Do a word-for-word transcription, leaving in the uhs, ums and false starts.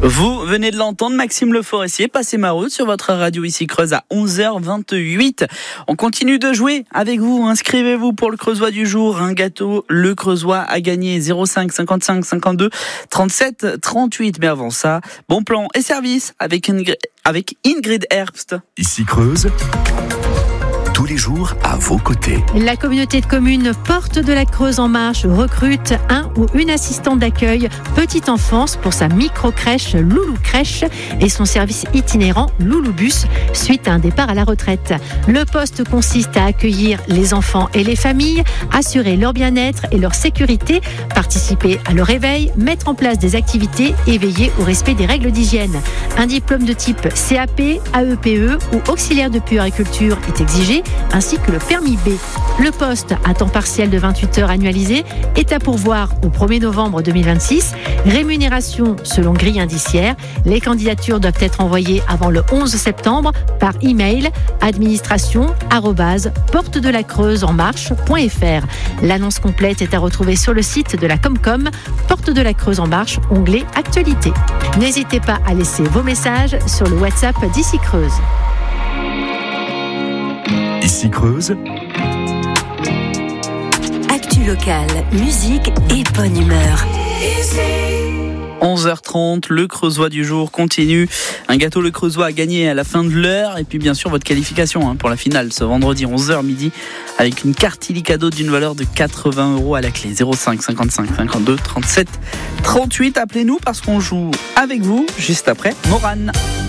Vous venez de l'entendre, Maxime Le Forestier, passez ma route sur votre radio ici Creuse à onze heures vingt-huit. On continue de jouer avec vous, inscrivez-vous pour le Creusois du jour. Un gâteau, le Creusois a gagné zéro cinq cinquante-cinq cinquante-deux trente-sept trente-huit. Mais avant ça, bon plan et service avec Ingrid, avec Ingrid Herbst. Ici Creuse, tous les jours à vos côtés. La communauté de communes Porte de la Creuse en Marche recrute un ou une assistante d'accueil petite enfance pour sa micro-crèche Loulou Crèche et son service itinérant Loulou Bus suite à un départ à la retraite. Le poste consiste à accueillir les enfants et les familles, assurer leur bien-être et leur sécurité, participer à leur réveil, mettre en place des activités et veiller au respect des règles d'hygiène. Un diplôme de type C A P, A E P E ou auxiliaire de puériculture est exigé, ainsi que le permis B. Le poste à temps partiel de vingt-huit heures annualisé est à pourvoir au premier novembre deux mille vingt-six. Rémunération selon grille indiciaire. Les candidatures doivent être envoyées avant le onze septembre par email administration arobase porte de la creuse en marche point f r. L'annonce complète est à retrouver sur le site de la Comcom, Porte de la Creuse en Marche, onglet Actualité. N'hésitez pas à laisser vos messages sur le WhatsApp d'Ici Creuse. Ici Creuse, actu locale, musique et bonne humeur. onze heures trente, le Creusois du jour continue. Un gâteau le Creusois a gagné à la fin de l'heure. Et puis bien sûr votre qualification hein, pour la finale ce vendredi onze heures midi avec une carte Illy cadeau d'une valeur de quatre-vingts euros à la clé. zéro cinq cinquante-cinq cinquante-deux trente-sept trente-huit. Appelez-nous parce qu'on joue avec vous juste après Morane.